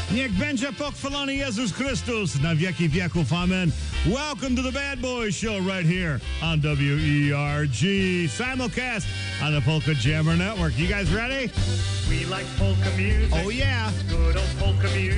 Niech będzie pochwalony Jezus Chrystus na wieki wieków. Amen. Welcome to the Bad Boys Show right here on WERG. Simulcast on the Polka Jammer Network. You guys ready? We like polka music. Oh, yeah. Good old polka music.